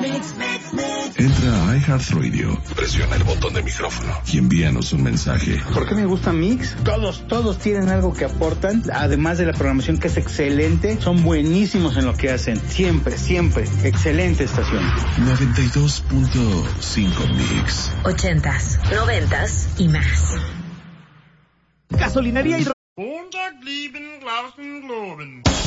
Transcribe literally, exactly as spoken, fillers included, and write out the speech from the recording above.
Entra a iHeartRadio, presiona el botón de micrófono y envíanos un mensaje. ¿Por qué me gusta Mix? Todos, todos tienen algo que aportan, además de la programación que es excelente, son buenísimos en lo que hacen. Siempre, siempre. Excelente estación. noventa y dos punto cinco Mix. Ochentas, noventas y más. Gasolinería y